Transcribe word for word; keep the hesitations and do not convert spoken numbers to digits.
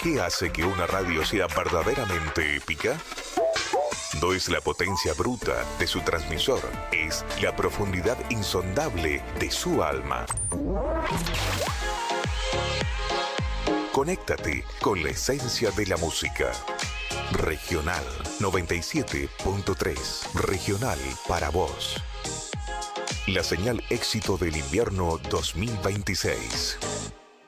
¿Qué hace que una radio sea verdaderamente épica? No es la potencia bruta de su transmisor, es la profundidad insondable de su alma. Conéctate con la esencia de la música. Regional noventa y siete punto tres. Regional para vos. La señal éxito del invierno dos mil veintiséis.